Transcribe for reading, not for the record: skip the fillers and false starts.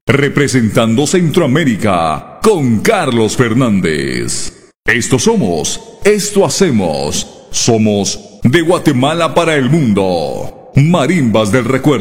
representando Centroamérica con Carlos Fernández. Esto somos, esto hacemos, somos de Guatemala para el mundo. Marimbas del Recuerdo.